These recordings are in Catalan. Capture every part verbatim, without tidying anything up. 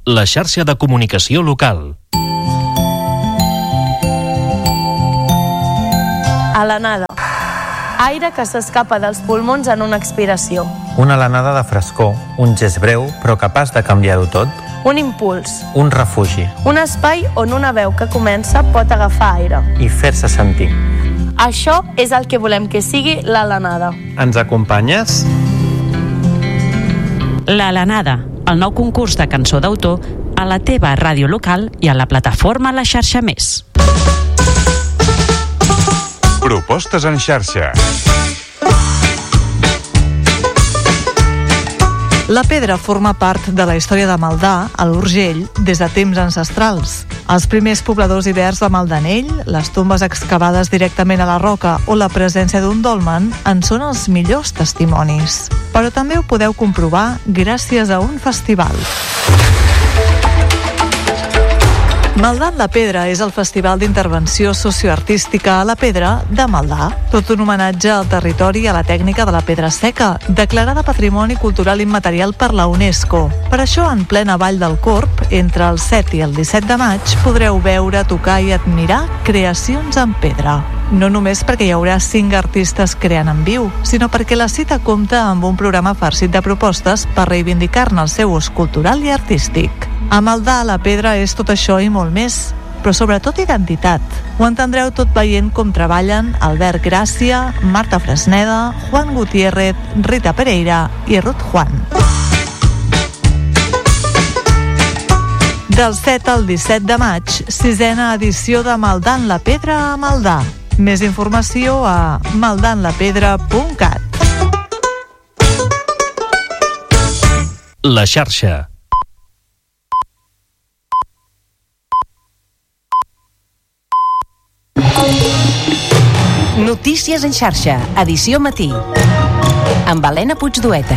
la xarxa de comunicació local. Alenada. Aire que s'escapa dels pulmons en una expiració. Una alenada de frescor, un gest breu però capaç de canviar-ho tot. Un impuls. Un refugi. Un espai on una veu que comença pot agafar aire. I fer-se sentir. Això és el que volem que sigui l'Alenada. Ens acompanyes? L'Alenada, el nou concurs de cançó d'autor a la teva ràdio local i a la plataforma La Xarxa Més. Propostes en xarxa. La pedra forma part de la història de Maldà, a l'Urgell, des de temps ancestrals. Els primers pobladors ibers de Maldanell, les tombes excavades directament a la roca o la presència d'un dolmen en són els millors testimonis. Però també ho podeu comprovar gràcies a un festival. Maldà en la Pedra és el festival d'intervenció socioartística a la pedra de Maldà. Tot un homenatge al territori i a la tècnica de la pedra seca, declarada Patrimoni Cultural Immaterial per la UNESCO. Per això, en plena Vall del Corb, entre el set i el disset de maig, podreu veure, tocar i admirar creacions en pedra. No només perquè hi haurà cinc artistes creant en viu, sinó perquè la cita compta amb un programa farcit de propostes per reivindicar-ne el seu ús cultural i artístic. A Maldà, la pedra és tot això i molt més, però sobretot identitat. Ho entendreu tot veient com treballen Albert Gràcia, Marta Fresneda, Juan Gutiérrez, Rita Pereira i Ruth Juan. Del set al disset de maig, sisena edició de Maldà en la Pedra a Maldà. Més informació a maldanlapedra punt cat. La xarxa. Notícies en xarxa, edició matí. Amb Helena Puigdueta.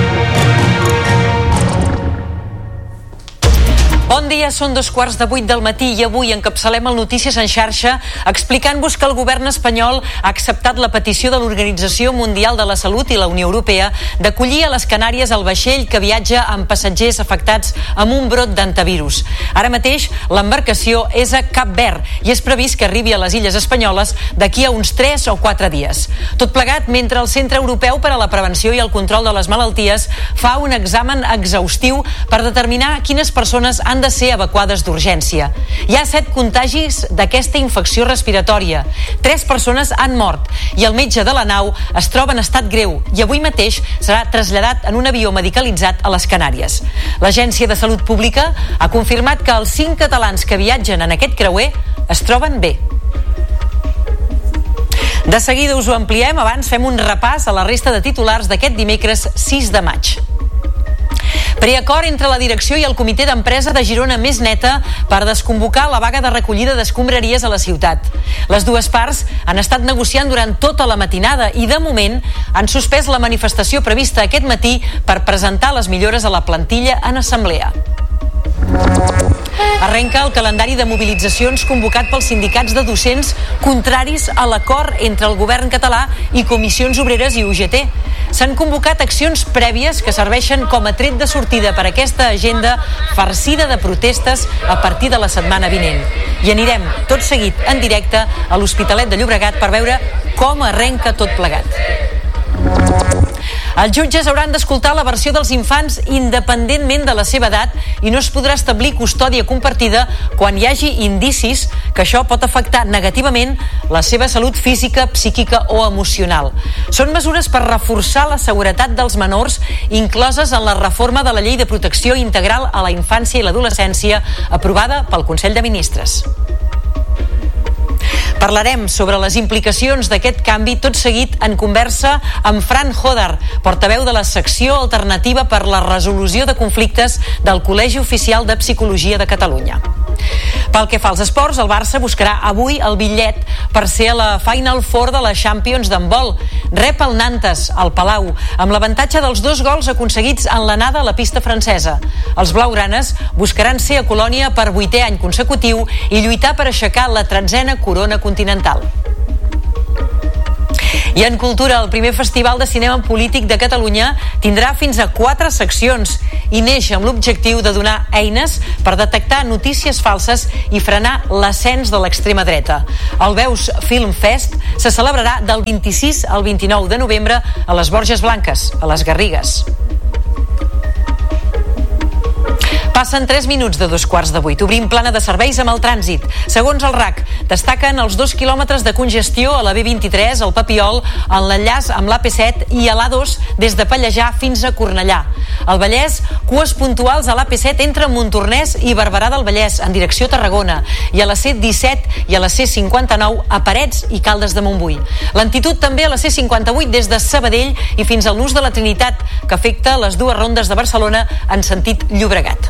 Bon dia, són dos quarts de vuit del matí i avui encapçalem el Notícies en xarxa explicant-vos que el govern espanyol ha acceptat la petició de l'Organització Mundial de la Salut i la Unió Europea d'acollir a les Canàries el vaixell que viatja amb passatgers afectats amb un brot d'antivirus. Ara mateix l'embarcació és a Cap Verd i és previst que arribi a les illes espanyoles d'aquí a uns tres o quatre dies. Tot plegat mentre el Centre Europeu per a la Prevenció i el Control de les Malalties fa un examen exhaustiu per determinar quines persones han de ser evacuades d'urgència. Hi ha set contagis d'aquesta infecció respiratòria. Tres persones han mort i el metge de la nau es troba en estat greu i avui mateix serà traslladat en un avió medicalitzat a les Canàries. L'Agència de Salut Pública ha confirmat que els cinc catalans que viatgen en aquest creuer es troben bé. De seguida us ho ampliem, abans fem un repàs a la resta de titulars d'aquest dimecres sis de maig. Preacord entre la direcció i el comitè d'empresa de Girona Més Neta per desconvocar la vaga de recollida d'escombraries a la ciutat. Les dues parts han estat negociant durant tota la matinada i, de moment, han suspès la manifestació prevista aquest matí per presentar les millores a la plantilla en assemblea. Arrenca el calendari de mobilitzacions convocat pels sindicats de docents contraris a l'acord entre el govern català i Comissions Obreres i U G T. S'han convocat accions prèvies que serveixen com a tret de sortida per a aquesta agenda farcida de protestes a partir de la setmana vinent. I anirem tot seguit en directe a l'Hospitalet de Llobregat per veure com arrenca tot plegat. Els jutges hauran d'escoltar la versió dels infants independentment de la seva edat i no es podrà establir custòdia compartida quan hi hagi indicis que això pot afectar negativament la seva salut física, psíquica o emocional. Són mesures per reforçar la seguretat dels menors incloses en la reforma de la Llei de Protecció Integral a la Infància i l'Adolescència aprovada pel Consell de Ministres. Parlarem sobre les implicacions d'aquest canvi tot seguit en conversa amb Fran Hodar, portaveu de la secció alternativa per la resolució de conflictes del Col·legi Oficial de Psicologia de Catalunya. Pel que fa als esports, el Barça buscarà avui el bitllet per ser a la Final Four de la Champions d'handbol. Rep el Nantes, al Palau, amb l'avantatge dels dos gols aconseguits en l'anada a la pista francesa. Els blaugranes buscaran ser a Colònia per vuitè any consecutiu i lluitar per aixecar la tretzena corona continental. I en cultura, el primer Festival de Cinema Polític de Catalunya tindrà fins a quatre seccions i neix amb l'objectiu de donar eines per detectar notícies falses i frenar l'ascens de l'extrema dreta. El Veus Film Fest se celebrarà del vint-i-sis al vint-i-nou de novembre a les Borges Blanques, a les Garrigues. Passen tres minuts de dos quarts de vuit. Obrim plana de serveis amb el trànsit. Segons el R A C, destaquen els dos quilòmetres de congestió a la B vint-i-tres, al Papiol, en l'enllaç amb l'A P set i a l'A dos des de Pallejà fins a Cornellà. Al Vallès, cues puntuals a l'A P set entre Montornès i Barberà del Vallès, en direcció Tarragona, i a la C disset i a la C cinquanta-nou a Parets i Caldes de Montbui. Lentitud també a la C cinquanta-vuit des de Sabadell i fins al Nus de la Trinitat, que afecta les dues rondes de Barcelona en sentit Llobregat.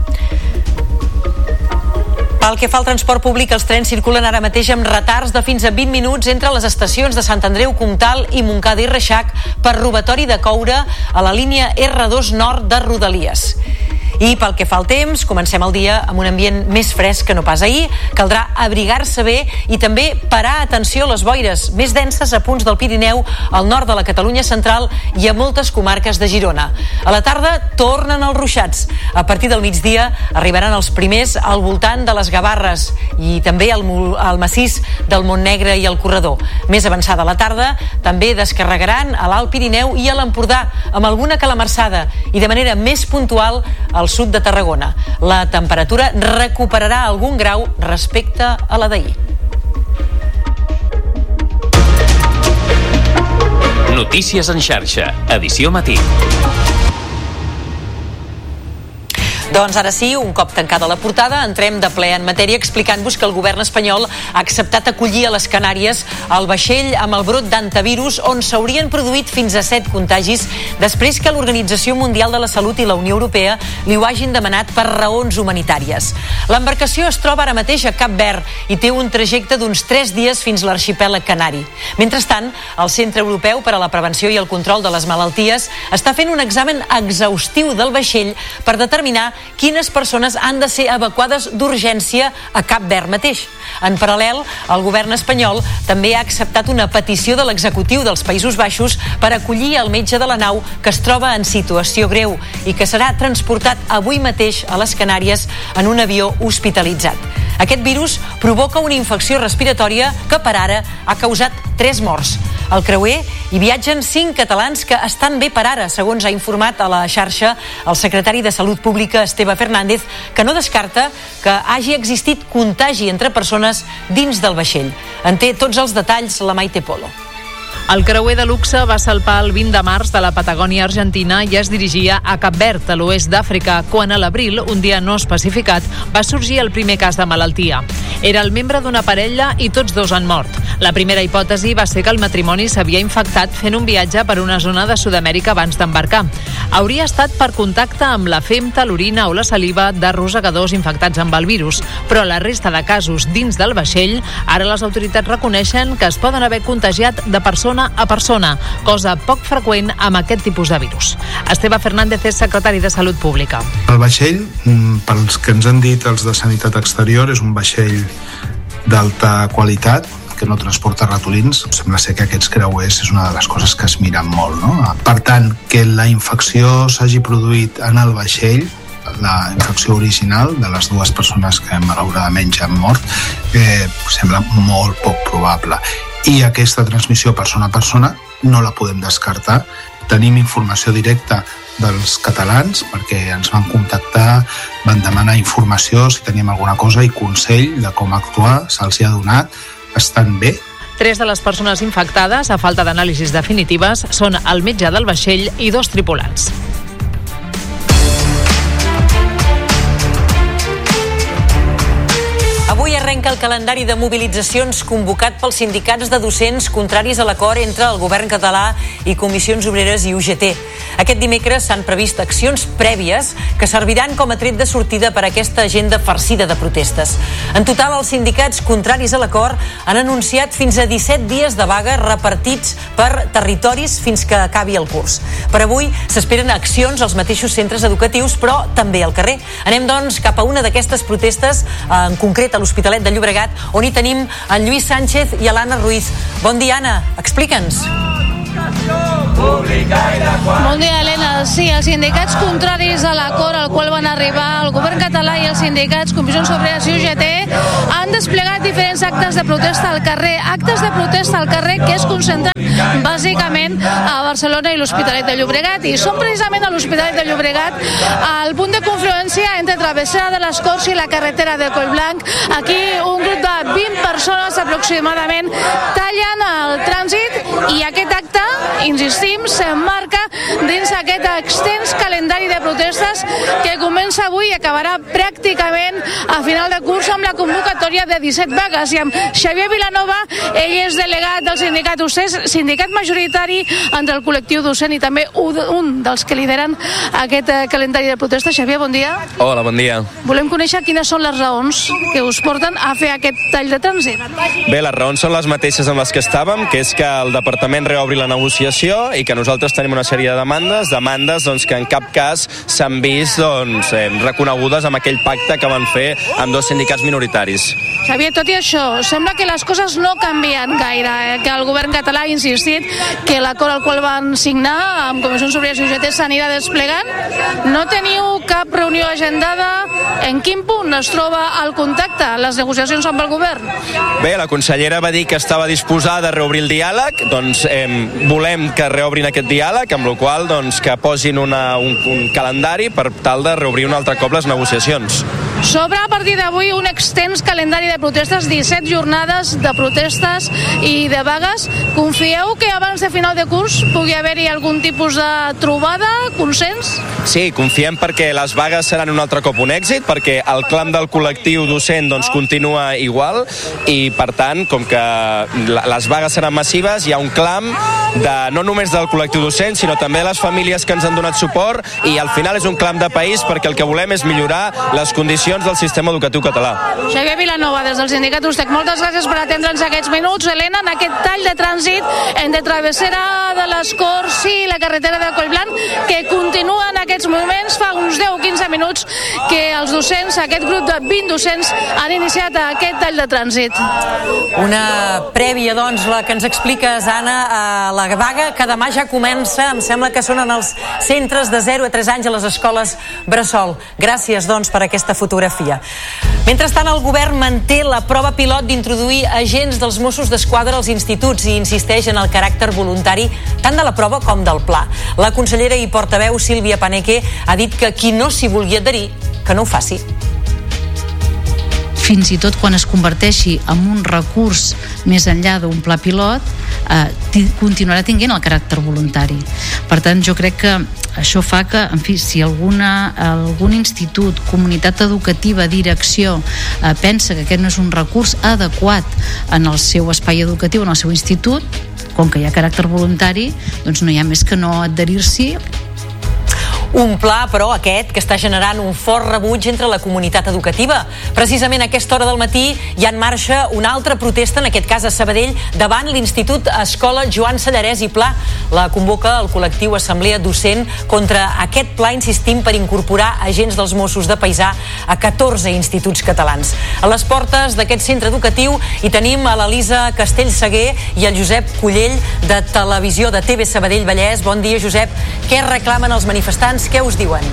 Pel que fa al transport públic, els trens circulen ara mateix amb retards de fins a vint minuts entre les estacions de Sant Andreu Comtal i Montcada i Reixac per robatori de coure a la línia R dos Nord de Rodalies. I pel que fa al temps, comencem el dia amb un ambient més fresc que no pas ahir. Caldrà abrigar-se bé i també parar atenció a les boires més denses a punts del Pirineu, al nord de la Catalunya central i a moltes comarques de Girona. A la tarda tornen els ruixats. A partir del migdia arribaran els primers al voltant de les Gavarres i també al, al massís del Montnegre i el Corredor. Més avançada a la tarda també descarregaran a l'Alt Pirineu i a l'Empordà amb alguna calamarsada i de manera més puntual al sud de Tarragona. La temperatura recuperarà algun grau respecte a la d'ahir. Notícies en xarxa, edició matí. Doncs ara sí, un cop tancada la portada, entrem de ple en matèria explicant-vos que el govern espanyol ha acceptat acollir a les Canàries el vaixell amb el brot d'antivirus on s'haurien produït fins a set contagis després que l'Organització Mundial de la Salut i la Unió Europea li ho hagin demanat per raons humanitàries. L'embarcació es troba ara mateix a Cap Verd i té un trajecte d'uns tres dies fins a l'arxipèlag canari. Mentrestant, el Centre Europeu per a la Prevenció i el Control de les Malalties està fent un examen exhaustiu del vaixell per determinar quines persones han de ser evacuades d'urgència a Cap Verd mateix. En paral·lel, el govern espanyol també ha acceptat una petició de l'executiu dels Països Baixos per acollir el metge de la nau que es troba en situació greu i que serà transportat avui mateix a les Canàries en un avió hospitalitzat. Aquest virus provoca una infecció respiratòria que per ara ha causat tres morts. Al creuer hi viatgen cinc catalans que estan bé per ara, segons ha informat a la xarxa el secretari de Salut Pública, Esteve Fernández, que no descarta que hagi existit contagi entre persones dins del vaixell. En té tots els detalls la Maite Polo. El creuer de luxe va salpar el vint de març de la Patagònia argentina i es dirigia a Cap Verd, a l'oest d'Àfrica, quan a l'abril, un dia no especificat, va sorgir el primer cas de malaltia. Era el membre d'una parella i tots dos han mort. La primera hipòtesi va ser que el matrimoni s'havia infectat fent un viatge per una zona de Sud-amèrica abans d'embarcar. Hauria estat per contacte amb la femta, l'orina o la saliva de rosegadors infectats amb el virus, però la resta de casos dins del vaixell, ara les autoritats reconeixen que es poden haver contagiat de persona a persona, cosa poc freqüent amb aquest tipus de virus. Esteve Fernández és secretari de Salut Pública. El vaixell, pels que ens han dit els de Sanitat Exterior, és un vaixell d'alta qualitat, que no transporta ratolins. Sembla ser que aquests creuers és una de les coses que es miren molt, no? Per tant, que la infecció s'hagi produït en el vaixell, la infecció original de les dues persones que malauradament ja han mort, eh, sembla molt poc probable. I aquesta transmissió persona a persona no la podem descartar. Tenim informació directa dels catalans perquè ens van contactar, van demanar informació si teníem alguna cosa i consell de com actuar, se'ls hi ha donat, estan bé. Tres de les persones infectades, a falta d'anàlisis definitives, són el metge del vaixell i dos tripulants. Avui arrenca el calendari de mobilitzacions convocat pels sindicats de docents contraris a l'acord entre el govern català i Comissions Obreres i U G T. Aquest dimecres s'han previst accions prèvies que serviran com a tret de sortida per a aquesta agenda farcida de protestes. En total, els sindicats contraris a l'acord han anunciat fins a disset dies de vaga repartits per territoris fins que acabi el curs. Per avui s'esperen accions als mateixos centres educatius, però també al carrer. Anem, doncs, cap a una d'aquestes protestes, en concret a l'Hospital l'Hospitalet de Llobregat, on hi tenim en Lluís Sánchez i l'Anna Ruiz. Bon dia, Anna. Explica'ns. Bon dia, Helena. Sí, els sindicats contraris a l'acord al qual van arribar el govern català i els sindicats Comissions Obreres i U G T han desplegat diferents actes de protesta al carrer, actes de protesta al carrer que es concentren bàsicament a Barcelona i l'Hospitalet de Llobregat, i són precisament a l'Hospitalet de Llobregat al punt de confluència entre Travessera de les Corts i la carretera de Collblanc. Aquí un grup de vint persones aproximadament tallen el trànsit, i aquest acte, insistim, s'emmarca dins aquest extens calendari de protestes que comença avui i acabarà pràcticament a final de curs amb la convocatòria de disset vagues. I amb Xavier Vilanova, ell és delegat del sindicat U C E S, sindicat majoritari entre el col·lectiu docent i també un dels que lideren aquest calendari de protestes. Xavier, bon dia. Hola, bon dia. Volem conèixer quines són les raons que us porten a fer aquest tall de trànsit. Bé, les raons són les mateixes amb les que estàvem, que és que el departament reobri la negociació i que nosaltres tenim una sèrie de demandes, demandes doncs, que en cap cas s'han vist doncs, eh, reconegudes amb aquell pacte que van fer amb dos sindicats minoritaris. Xavier, tot i això, sembla que les coses no canvien gaire, eh? que el govern català ha insistit que l'acord al qual van signar amb Comissions Obreres i U G T s'anirà desplegant. No teniu cap reunió agendada? En quin punt es troba el contacte, les negociacions amb el govern? Bé, la consellera va dir que estava disposada a reobrir el diàleg, doncs eh, volem que reobrin aquest diàleg, amb la qual doncs, que posin una, un, un calendari per tal de reobrir un altre cop les negociacions. S'obre a partir d'avui un extens calendari de protestes, disset jornades de protestes i de vagues. Confieu que abans de final de curs pugui haver-hi algun tipus de trobada, consens? Sí, confiem perquè les vagues seran un altre cop un èxit, perquè el clam del col·lectiu docent doncs, continua igual, i per tant, com que les vagues seran massives, hi ha un clam de, no només del col·lectiu docent, sinó també de les famílies que ens han donat suport, i al final és un clam de país perquè el que volem és millorar les condicions del sistema educatiu català. Xavier Vilanova, des del sindicat U S T E C, moltes gràcies per atendre'ns aquests minuts. Helena, en aquest tall de trànsit entre Travessera de les Corts i la carretera de Collblanc, que continua en aquests moments, fa uns deu o quinze minuts que els docents, aquest grup de vint docents, han iniciat aquest tall de trànsit. Una prèvia, doncs, la que ens expliques, Anna, a la vaga que demà ja comença, em sembla que són en els centres de zero a tres anys a les escoles bressol. Gràcies, doncs, per aquesta fotografia. Mentrestant, el govern manté la prova pilot d'introduir agents dels Mossos d'Esquadra als instituts i insisteix en el caràcter voluntari tant de la prova com del pla. La consellera i portaveu Sílvia Paneque ha dit que qui no s'hi vulgui adherir, que no ho faci. Fins i tot quan es converteixi en un recurs més enllà d'un pla pilot, eh, continuarà tinguent el caràcter voluntari. Per tant, jo crec que això fa que, en fi, si alguna, algun institut, comunitat educativa, direcció eh, pensa que aquest no és un recurs adequat en el seu espai educatiu, en el seu institut, com que hi ha caràcter voluntari, doncs no hi ha més que no adherir-s'hi. Un pla, però, aquest, que està generant un fort rebuig entre la comunitat educativa. Precisament a aquesta hora del matí hi ha en marxa una altra protesta, en aquest cas a Sabadell, davant l'Institut Escola Joan Sallarès i Pla. La convoca el col·lectiu Assemblea Docent contra aquest pla, insistim, per incorporar agents dels Mossos de Paisà a catorze instituts catalans. A les portes d'aquest centre educatiu hi tenim a l'Elisa Castellsaguer i el Josep Collell de Televisió de T V Sabadell Vallès. Bon dia, Josep. Què reclamen els manifestants? Què us diuen?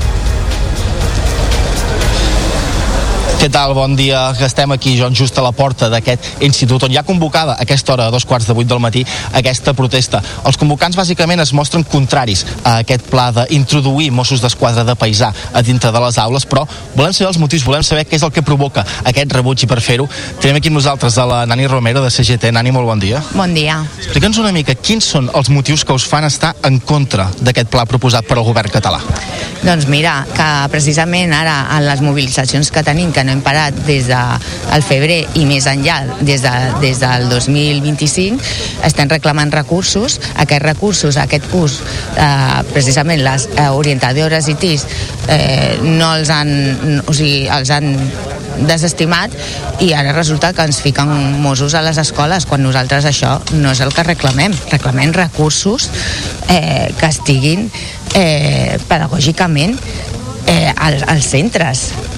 Què tal? Bon dia. Estem aquí, Joan, just a la porta d'aquest institut on hi ha convocada a aquesta hora, a dos quarts de vuit del matí, aquesta protesta. Els convocants bàsicament es mostren contraris a aquest pla d'introduir Mossos d'Esquadra de paisà a dintre de les aules, però volem saber els motius, volem saber què és el que provoca aquest rebuig, i per fer-ho tenim aquí amb nosaltres a la Nani Romero de C G T. Nani, molt bon dia. Bon dia. Explica'ns una mica quins són els motius que us fan estar en contra d'aquest pla proposat per al govern català. Doncs mira, que precisament ara en les mobilitzacions que tenim, que no hem parat des del febrer i més enllà, des, de, des del dos mil vint-i-cinc, estem reclamant recursos. Aquests recursos, aquest curs, eh, precisament les eh, orientadores i T I S eh, no els han, o sigui, els han desestimat, i ara resulta que ens fiquen Mossos a les escoles, quan nosaltres això no és el que reclamem. Reclamem recursos eh, que estiguin eh, pedagògicament eh, als, als centres.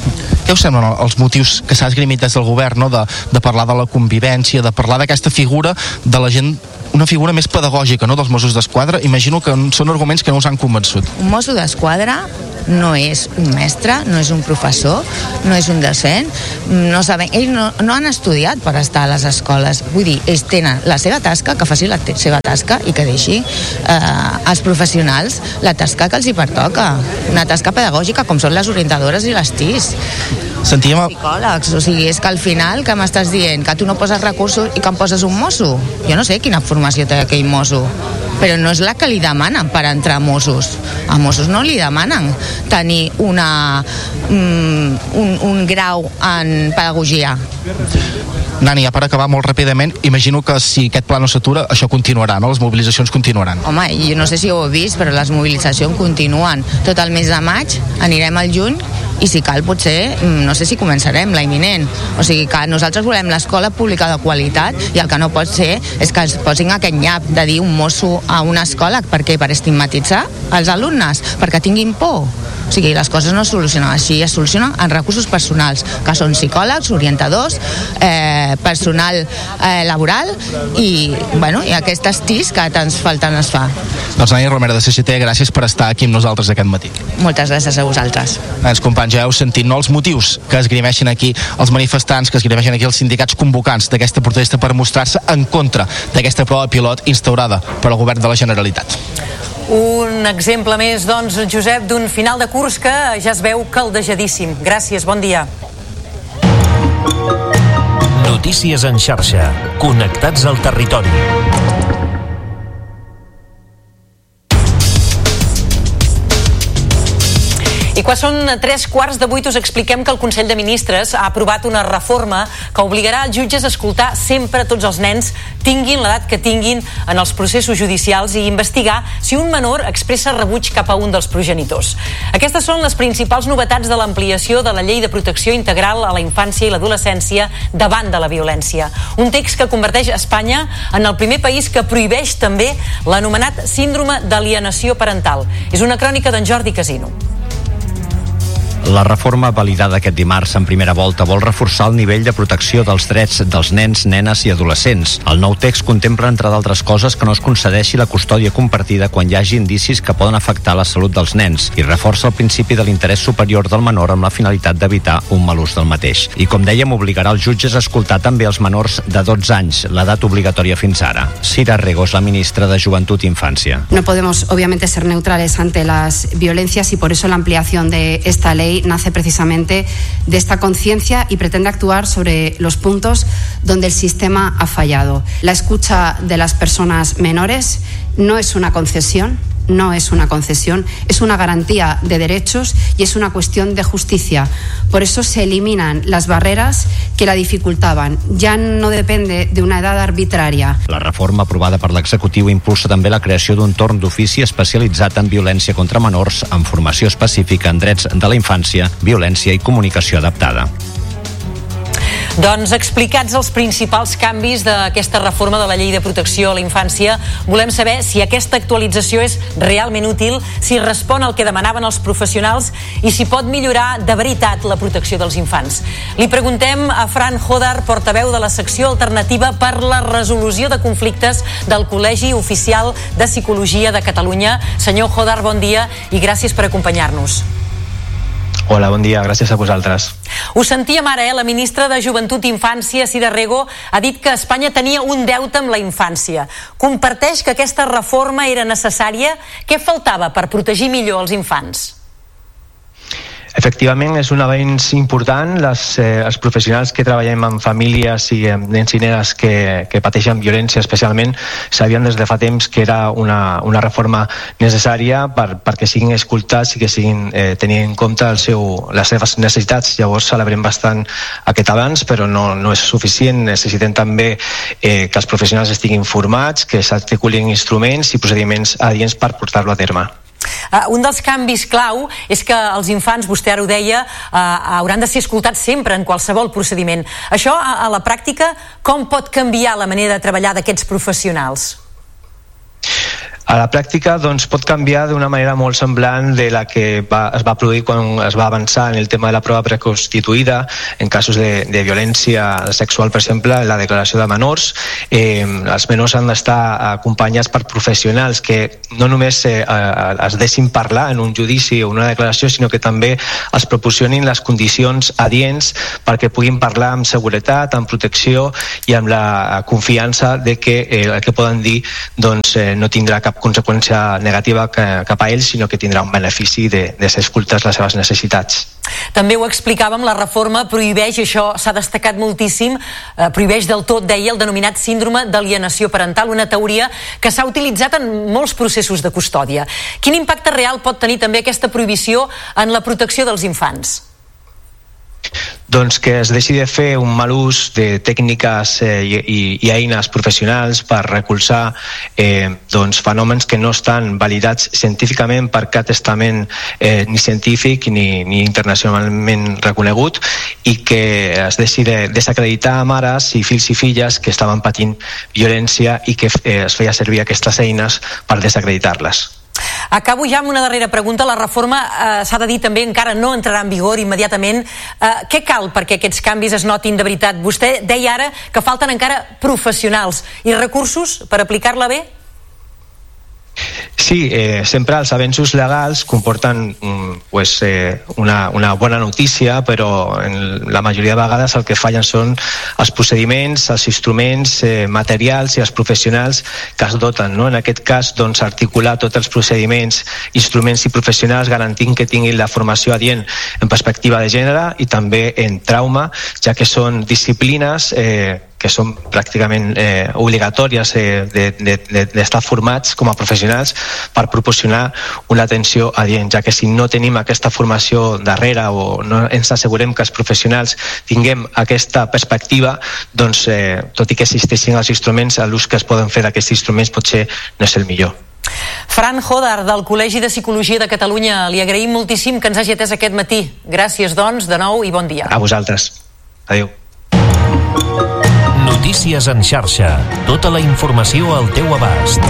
Què us semblen els motius que s'ha esgrimit des del govern, no? de, de parlar de la convivència, de parlar d'aquesta figura de la gent, una figura més pedagògica, no?, dels Mossos d'Esquadra? Imagino que són arguments que no us han convençut. Un Mosso d'Esquadra no és un mestre, no és un professor, no és un docent, no saben, ells no, no han estudiat per estar a les escoles. Vull dir, ells tenen la seva tasca, que faci la seva tasca i que deixi eh, als professionals la tasca que els hi pertoca, una tasca pedagògica com són les orientadores i les T I S. Sentíem... Psicòlegs, o sigui, és que al final que m'estàs dient que tu no poses recursos i que em poses un mosso. Jo no sé quina formació té aquell mosso, però no és la que li demanen per entrar a Mossos. A Mossos no li demanen tenir una, um, un, un grau en pedagogia. Nani, ja per acabar molt ràpidament, imagino que si aquest pla no s'atura, això continuarà, no? Les mobilitzacions continuaran. Home, jo no sé si ho heu vist, però les mobilitzacions continuen. Tot el mes de maig, anirem al juny, i si cal potser, no sé si començarem la imminent. O sigui que nosaltres volem l'escola pública de qualitat i el que no pot ser és que es posin aquest nyap de dir un mosso a una escola. Per què? Per estigmatitzar els alumnes, perquè tinguin por. O sigui, les coses no es solucionen així, es solucionen amb recursos personals, que són psicòlegs, orientadors, eh, personal eh, laboral i, bueno, i aquestes T I S que tants falten es fa. Doncs Nani Romero de C G T, gràcies per estar aquí amb nosaltres aquest matí. Moltes gràcies a vosaltres. Els companys, ja heu sentit, no, els motius que esgrimeixen aquí els manifestants, que esgrimeixen aquí els sindicats convocants d'aquesta protesta per mostrar-se en contra d'aquesta prova pilot instaurada per al govern de la Generalitat. Un exemple més, doncs, Josep, d'un final de curs que ja es veu caldejadíssim. Gràcies, bon dia. Notícies en xarxa. Connectats al territori. I quan són tres quarts de vuit us expliquem que el Consell de Ministres ha aprovat una reforma que obligarà els jutges a escoltar sempre tots els nens, tinguin l'edat que tinguin, en els processos judicials i investigar si un menor expressa rebuig cap a un dels progenitors. Aquestes són les principals novetats de l'ampliació de la Llei de Protecció Integral a la Infància i l'Adolescència davant de la violència. Un text que converteix Espanya en el primer país que prohibeix també l'anomenat síndrome d'alienació parental. És una crònica d'en Jordi Casino. La reforma validada aquest dimarts en primera volta vol reforçar el nivell de protecció dels drets dels nens, nenes i adolescents. El nou text contempla, entre d'altres coses, que no es concedeixi la custòdia compartida quan hi hagi indicis que poden afectar la salut dels nens i reforça el principi de l'interès superior del menor amb la finalitat d'evitar un mal ús del mateix. I, com dèiem, obligarà els jutges a escoltar també els menors de dotze anys, l'edat obligatòria fins ara. Sira Rego és la ministra de Joventut i Infància. No podemos, obviamente, ser neutrales ante las violencias y por eso la ampliación de esta ley nace precisamente de esta conciencia y pretende actuar sobre los puntos donde el sistema ha fallado. La escucha de las personas menores no es una concesión, no es una concesión, es una garantía de derechos y es una cuestión de justicia. Por eso se eliminan las barreras que la dificultaven. Ja no depende de una edad arbitraria. La reforma aprovada per l'executiu impulsa també la creació d'un torn d'ofici especialitzat en violència contra menors, amb formació específica en drets de la infància, violència i comunicació adaptada. Doncs explicats els principals canvis d'aquesta reforma de la Llei de Protecció a la Infància, volem saber si aquesta actualització és realment útil, si respon al que demanaven els professionals i si pot millorar de veritat la protecció dels infants. Li preguntem a Fran Hodar, portaveu de la secció alternativa per la resolució de conflictes del Col·legi Oficial de Psicologia de Catalunya. Senyor Hodar, bon dia i gràcies per acompanyar-nos. Hola, bon dia, gràcies a vosaltres. Ho sentíem ara, eh? La ministra de Joventut i Infància, Sira Rego, ha dit que Espanya tenia un deute amb la infància. Comparteix que aquesta reforma era necessària? Què faltava per protegir millor els infants? Efectivament, és un avenç important. Les, eh, els professionals que treballem amb famílies i amb nens i nenes que, que pateixen violència especialment sabien des de fa temps que era una, una reforma necessària per, perquè siguin escoltats i que siguin eh, tenint en compte el seu, les seves necessitats. Llavors celebrem bastant aquest avanç, però no, no és suficient. Necessitem també eh, que els professionals estiguin formats, que s'articulin instruments i procediments adients per portar-lo a terme. Uh, un dels canvis clau és que els infants, vostè ara ho deia, uh, hauran de ser escoltats sempre en qualsevol procediment. Això, a, a la pràctica, com pot canviar la manera de treballar d'aquests professionals? A la pràctica doncs, pot canviar d'una manera molt semblant de la que va, es va produir quan es va avançar en el tema de la prova preconstituïda en casos de, de violència sexual, per exemple, en la declaració de menors. Eh, els menors han d'estar acompanyats per professionals que no només eh, es deixin parlar en un judici o una declaració, sinó que també els proporcionin les condicions adients perquè puguin parlar amb seguretat, amb protecció i amb la confiança de que eh, el que poden dir doncs, eh, no tindrà cap conseqüència negativa cap a ells, sinó que tindrà un benefici de, de ser escoltats les seves necessitats. També ho explicàvem, la reforma prohibeix, això s'ha destacat moltíssim, eh, prohibeix del tot, deia, el denominat síndrome d'alienació parental, una teoria que s'ha utilitzat en molts processos de custòdia. Quin impacte real pot tenir també aquesta prohibició en la protecció dels infants? Doncs que es deixi de fer un mal ús de tècniques eh, i, i eines professionals per recolzar eh, doncs, fenòmens que no estan validats científicament per cap testament eh, ni científic ni, ni internacionalment reconegut, i que es deixi de desacreditar mares i fills i filles que estaven patint violència i que eh, es feia servir aquestes eines per desacreditar-les. Acabo ja amb una darrera pregunta. La reforma, eh, s'ha de dir també, encara no entrarà en vigor immediatament. Eh, què cal perquè aquests canvis es notin de veritat? Vostè deia ara que falten encara professionals i recursos per aplicar-la bé? Sí, eh, sempre els avenços legals comporten pues, eh, una, una bona notícia, però en la majoria de vegades el que fallen són els procediments, els instruments eh, materials i els professionals que es doten, no? En aquest cas, doncs, articular tots els procediments, instruments i professionals garantint que tinguin la formació adient en perspectiva de gènere i també en trauma, ja que són disciplines eh, que són pràcticament eh, obligatòries eh, d'estar de, de, formats com a professionals per proporcionar una atenció adient, ja que si no tenim aquesta formació darrere o no ens assegurem que els professionals tinguem aquesta perspectiva, doncs eh, tot i que existeixin els instruments, l'ús que es poden fer d'aquests instruments potser no és el millor. Fran Hodar, del Col·legi de Psicologia de Catalunya, li agraïm moltíssim que ens hagi atès aquest matí. Gràcies, doncs, de nou i bon dia. A vosaltres. Adéu. Notícies en xarxa. Tota la informació al teu abast.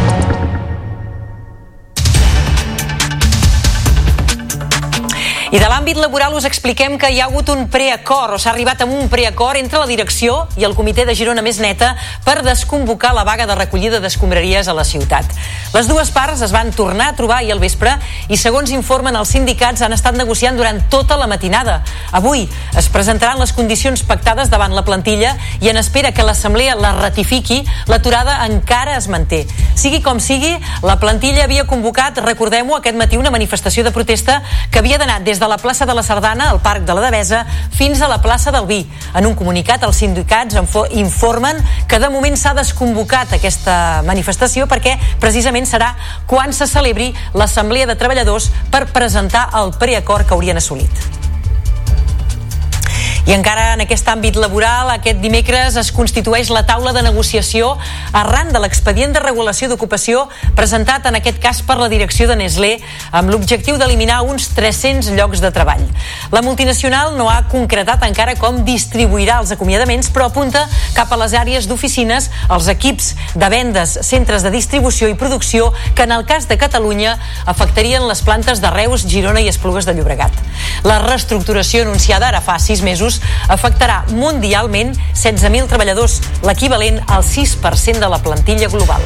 I de l'àmbit laboral us expliquem que hi ha hagut un preacord, o s'ha arribat amb un preacord entre la direcció i el comitè de Girona Més Neta per desconvocar la vaga de recollida d'escombraries a la ciutat. Les dues parts es van tornar a trobar ahir al vespre i, segons informen els sindicats, han estat negociant durant tota la matinada. Avui es presentaran les condicions pactades davant la plantilla i, en espera que l'assemblea la ratifiqui, l'aturada encara es manté. Sigui com sigui, la plantilla havia convocat, recordem-ho, aquest matí una manifestació de protesta que havia d'anar des de la plaça de la Sardana, al Parc de la Devesa, fins a la plaça del Vi. En un comunicat, els sindicats informen que de moment s'ha desconvocat aquesta manifestació perquè precisament serà quan se celebri l'Assemblea de Treballadors per presentar el preacord que haurien assolit. I encara en aquest àmbit laboral, aquest dimecres es constitueix la taula de negociació arran de l'expedient de regulació d'ocupació presentat en aquest cas per la direcció de Nestlé amb l'objectiu d'eliminar uns tres-cents llocs de treball. La multinacional no ha concretat encara com distribuirà els acomiadaments, però apunta cap a les àrees d'oficines, els equips de vendes, centres de distribució i producció que en el cas de Catalunya afectarien les plantes de Reus, Girona i Esplugues de Llobregat. La reestructuració anunciada ara fa sis mesos afectarà mundialment setze mil treballadors, l'equivalent al sis per cent de la plantilla global.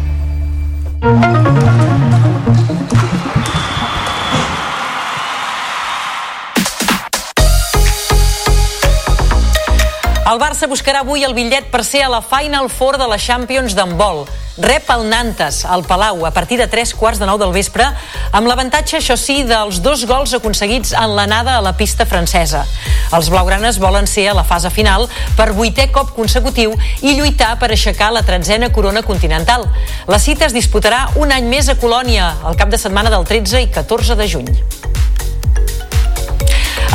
El Barça buscarà avui el bitllet per ser a la Final Four de la Champions d'handbol. Rep el Nantes al Palau a partir de tres quarts de nou del vespre, amb l'avantatge, això sí, dels dos gols aconseguits en l'anada a la pista francesa. Els blaugranes volen ser a la fase final per vuitè cop consecutiu i lluitar per aixecar la tretzena corona continental. La cita es disputarà un any més a Colònia, el cap de setmana del tretze i catorze de juny.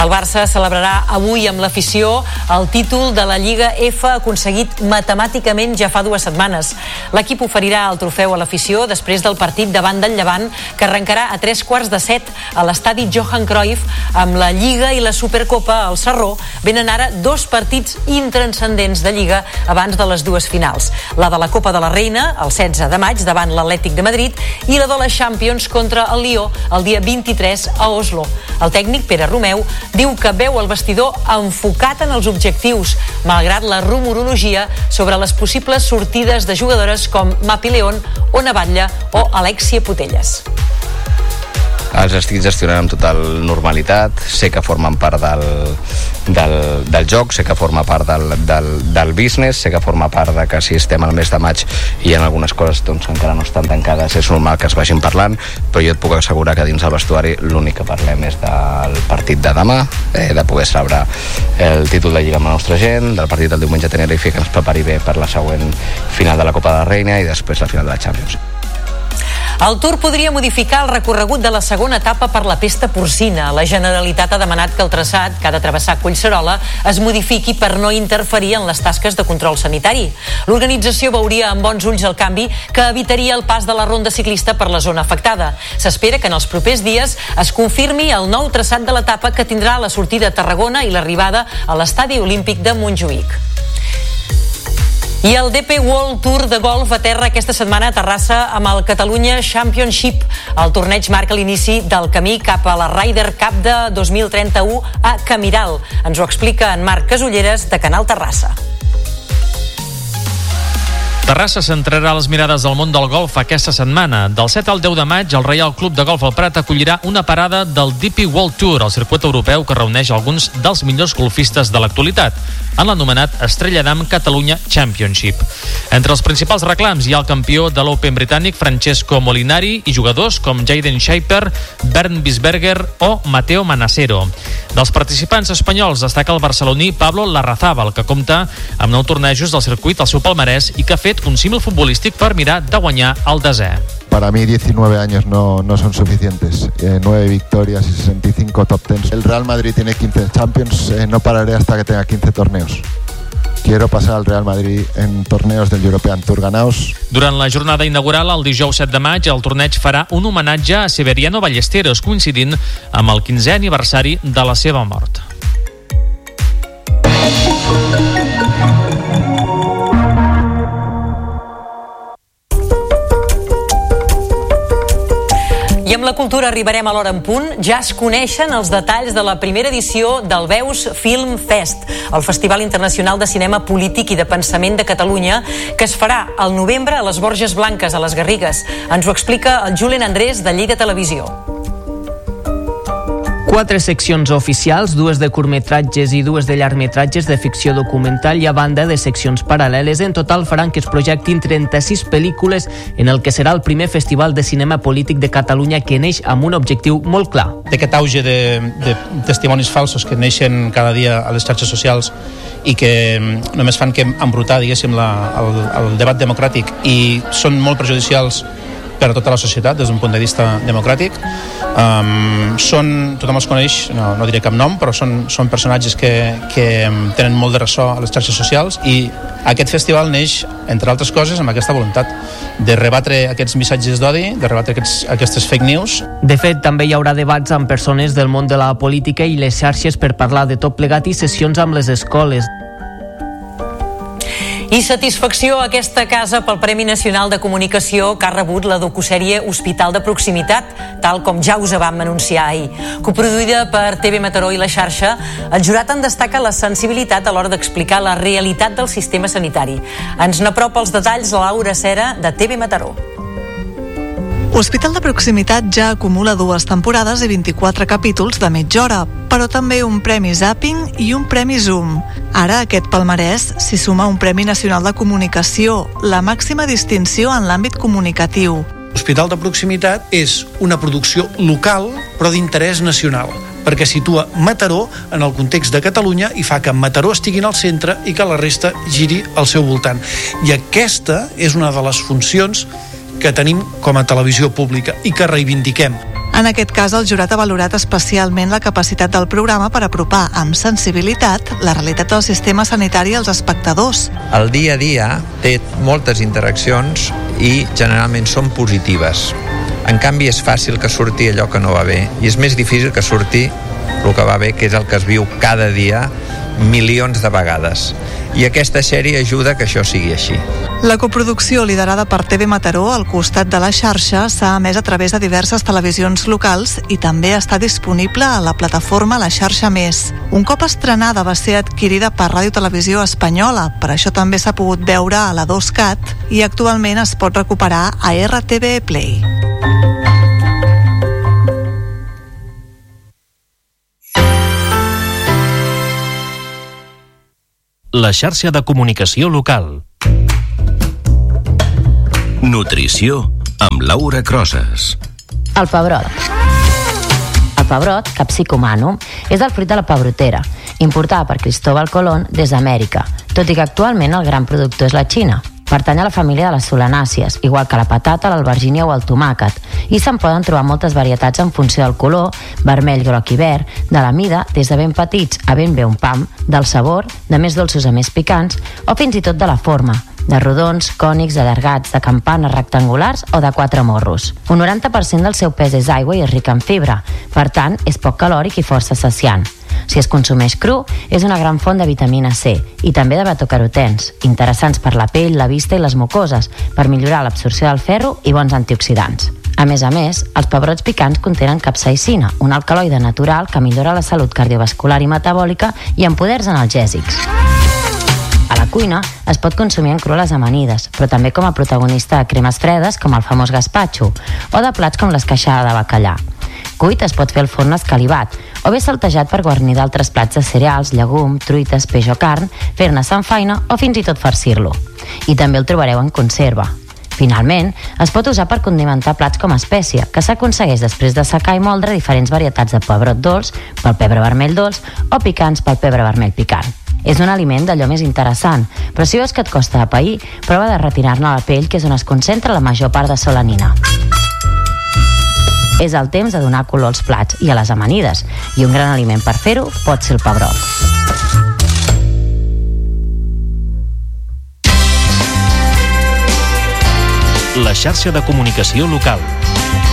El Barça celebrarà avui amb l'afició el títol de la Lliga F aconseguit matemàticament ja fa dues setmanes. L'equip oferirà el trofeu a l'afició després del partit davant del Llevant, que arrencarà a tres quarts de set a l'estadi Johan Cruyff. Amb la Lliga i la Supercopa al Sarró venen ara dos partits intranscendents de Lliga abans de les dues finals. La de la Copa de la Reina, el setze de maig, davant l'Atlètic de Madrid, i la de la Champions contra el Lió, el dia vint-i-tres a Oslo. El tècnic, Pere Romeu, diu que veu el vestidor enfocat en els objectius, malgrat la rumorologia sobre les possibles sortides de jugadores com Mapi León, Ona Batlle o Alexia Putellas. Els estic gestionant amb total normalitat, sé que formen part del, del, del joc, sé que forma part del, del, del business, sé que forma part de que si estem al mes de maig i en algunes coses doncs, encara no estan tancades, és normal que es vagin parlant, però jo et puc assegurar que dins el vestuari l'únic que parlem és del partit de demà, eh, de poder celebrar el títol de Lliga amb la nostra gent, del partit del diumenge a Tenerife, que ens prepari bé per la següent final de la Copa de la Reina i després la final de la Champions. El Tour podria modificar el recorregut de la segona etapa per la pesta porcina. La Generalitat ha demanat que el traçat, que ha de travessar Collserola, es modifiqui per no interferir en les tasques de control sanitari. L'organització veuria amb bons ulls el canvi que evitaria el pas de la ronda ciclista per la zona afectada. S'espera que en els propers dies es confirmi el nou traçat de l'etapa, que tindrà la sortida a Tarragona i l'arribada a l'Estadi Olímpic de Montjuïc. I el D P World Tour de golf aterra aquesta setmana a Terrassa amb el Catalunya Championship. El torneig marca l'inici del camí cap a la Ryder Cup de dos mil trenta-u a Camiral. Ens ho explica en Marc Casulleres, de Canal Terrassa. Terrassa centrarà les mirades del món del golf aquesta setmana. Del set al deu de maig, el Reial Club de Golf al Prat acollirà una parada del D P World Tour, el circuit europeu que reuneix alguns dels millors golfistes de l'actualitat, en l'anomenat Estrella d'Am Catalunya Championship. Entre els principals reclams hi ha el campió de l'Open britànic Francesco Molinari i jugadors com Jaden Shaper, Bernd Wiesberger o Mateo Manacero. Dels participants espanyols destaca el barceloní Pablo Larrazábal, que compta amb nou tornejos del circuit al seu palmarès i que ha fet un símil futbolístic per mirar de guanyar el desè. Para mí diecinueve años no, no son suficientes. Eh, nueve victorias y sesenta y cinco top ten. El Real Madrid tiene quince Champions, eh, no pararé hasta que tenga quince torneos. Quiero pasar al Real Madrid en torneos del European Tour ganaos. Durant la jornada inaugural, el dijous set de maig, el torneig farà un homenatge a Severiano Ballesteros, coincidint amb el quinzè aniversari de la seva mort. I amb la cultura arribarem a l'hora en punt. Ja es coneixen els detalls de la primera edició del Veus Film Fest, el Festival Internacional de Cinema Polític i de Pensament de Catalunya, que es farà al novembre a les Borges Blanques, a les Garrigues. Ens ho explica el Julen Andrés, de Lleida Televisió. Quatre seccions oficials, dues de curtmetratges i dues de llargmetratges de ficció documental i a banda de seccions paral·leles. En total faran que es projectin trenta-sis pel·lícules en el que serà el primer festival de cinema polític de Catalunya, que neix amb un objectiu molt clar. D'aquest auge de, de testimonis falsos que neixen cada dia a les xarxes socials i que només fan que embrutar, diguéssim, la, el, el debat democràtic i són molt perjudicials per a tota la societat des d'un punt de vista democràtic. Um, són, tothom els coneix, no, no diré cap nom, però són, són personatges que, que tenen molt de ressò a les xarxes socials, i aquest festival neix, entre altres coses, amb aquesta voluntat de rebatre aquests missatges d'odi, de rebatre aquests, aquestes fake news. De fet, també hi haurà debats amb persones del món de la política i les xarxes per parlar de tot plegat i sessions amb les escoles. I satisfacció a aquesta casa pel Premi Nacional de Comunicació que ha rebut la docusèrie Hospital de Proximitat, tal com ja us vam anunciar ahir. Coproduïda per T V Mataró i La Xarxa, el jurat en destaca la sensibilitat a l'hora d'explicar la realitat del sistema sanitari. Ens n'apropa els detalls la Laura Cera, de T V Mataró. Hospital de Proximitat ja acumula dues temporades i vint-i-quatre capítols de mitja hora, però també un premi Zapping i un premi Zoom. Ara aquest palmarès s'hi suma un Premi Nacional de Comunicació, la màxima distinció en l'àmbit comunicatiu. Hospital de Proximitat és una producció local, però d'interès nacional, perquè situa Mataró en el context de Catalunya i fa que Mataró estigui al centre i que la resta giri al seu voltant. I aquesta és una de les funcions que tenim com a televisió pública i que reivindiquem. En aquest cas, el jurat ha valorat especialment la capacitat del programa per apropar amb sensibilitat la realitat del sistema sanitari als espectadors. El dia a dia té moltes interaccions i generalment són positives. En canvi, és fàcil que surti allò que no va bé i és més difícil que surti el que va bé, que és el que es viu cada dia milions de vegades. I aquesta sèrie ajuda que això sigui així. La coproducció liderada per T V Mataró al costat de la xarxa s'ha emès a través de diverses televisions locals i també està disponible a la plataforma La Xarxa Més. Un cop estrenada va ser adquirida per Ràdio Televisió Espanyola, per això també s'ha pogut veure a la dos cat i actualment es pot recuperar a R T V Play. La xarxa de comunicació local. Nutrició amb Laura Crosas. El pebrot. El pebrot, Capsicum anum, és el fruit de la pebrotera, importada per Cristóbal Colón des d'Amèrica, tot i que actualment el gran productor és la Xina. Pertany a la família de les solanàcies, igual que la patata, l'albergínia o el tomàquet, i se'n poden trobar moltes varietats en funció del color, vermell, groc i verd, de la mida, des de ben petits a ben bé un pam, del sabor, de més dolços a més picants, o fins i tot de la forma, de rodons, cònics, allargats, de campanes rectangulars o de quatre morros. Un noranta per cent del seu pes és aigua i és ric en fibra, per tant, és poc calòric i força saciant. Si es consumeix cru, és una gran font de vitamina C i també de betacarotens, interessants per la pell, la vista i les mucoses, per millorar l'absorció del ferro i bons antioxidants. A més a més, els pebrots picants contenen capsaicina, un alcaloide natural que millora la salut cardiovascular i metabòlica i amb poders analgèsics. A la cuina es pot consumir en cru a les amanides, però també com a protagonista de cremes fredes com el famós gazpacho o de plats com l'esqueixada de bacallà. Cuit es pot fer al forn escalivat o bé saltejat per guarnir d'altres plats de cereals, llegum, truites, peix o carn, fer-ne samfaina o fins i tot farcir-lo. I també el trobareu en conserva. Finalment, es pot usar per condimentar plats com a espècia, que s'aconsegueix després de secar i moldre diferents varietats de pebrot dolç, pel pebre vermell dolç o picants pel pebre vermell picant. És un aliment d'allò més interessant, però si veus que et costa de pair, prova de retirar-ne la pell, que és on es concentra la major part de solanina. És el temps de donar color als plats i a les amanides, i un gran aliment per fer-ho pot ser el pebrot. La xarxa de comunicació local.